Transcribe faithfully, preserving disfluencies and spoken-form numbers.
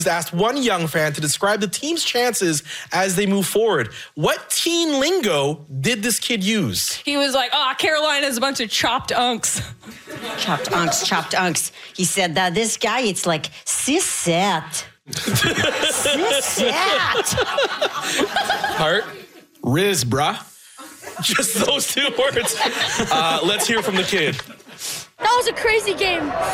asked one young fan to describe the team's chances as they move forward. What teen lingo did this kid use? He was like, oh, Carolina's a bunch of chopped unks. Chopped unks, chopped unks. He said that this guy, it's like sissat. Sissat. Hart? Riz, bruh. Just those two words. Uh, let's hear from the kid. That was a crazy game.